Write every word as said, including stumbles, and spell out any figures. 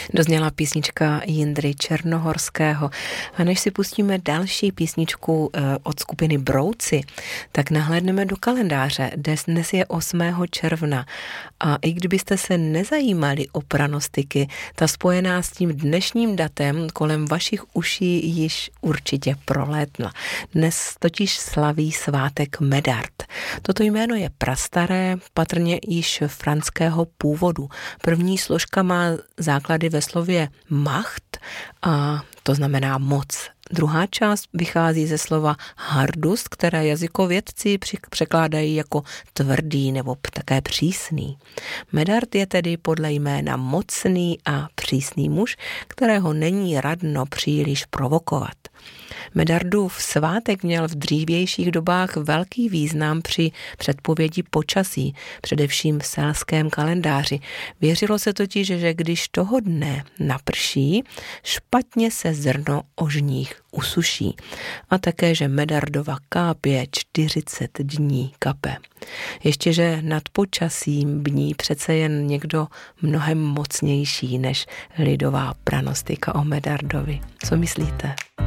Dozněla písnička Jindry Černohorského. A než si pustíme další písničku od skupiny Brouci, tak nahlédneme do kalendáře. Dnes je osmého června a i kdybyste se nezajímali o pranostiky, ta spojená s tím dnešním datem kolem vašich uší již určitě prolétla. Dnes totiž slaví svátek Medard. Toto jméno je prastaré, patrně již franského původu. První složka má základy ve slově macht a to znamená moc. Druhá část vychází ze slova hardus, které jazykovědci překládají jako tvrdý nebo také přísný. Medard je tedy podle jména mocný a přísný muž, kterého není radno příliš provokovat. Medardův svátek měl v dřívějších dobách velký význam při předpovědi počasí, především v selském kalendáři. Věřilo se totiž, že když toho dne naprší, špatně se zrno ožních usuší. A také, že Medardova kápě čtyřicet dní kape. Ještě, že nad počasím bní přece jen někdo mnohem mocnější než lidová pranostika o Medardovi. Co myslíte?